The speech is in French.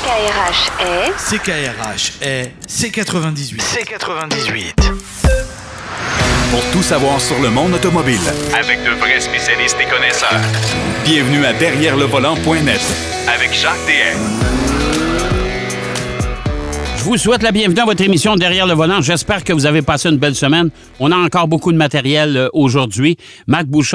CKRH est... CKRH est C98. C98. Pour tout savoir sur le monde automobile. Avec de vrais spécialistes et connaisseurs. Bienvenue à DerrièreLeVolant.net Avec Jacques Deshaies. Je vous souhaite la bienvenue à votre émission Derrière le volant. J'espère que vous avez passé une belle semaine. On a encore beaucoup de matériel aujourd'hui. Marc Bouchard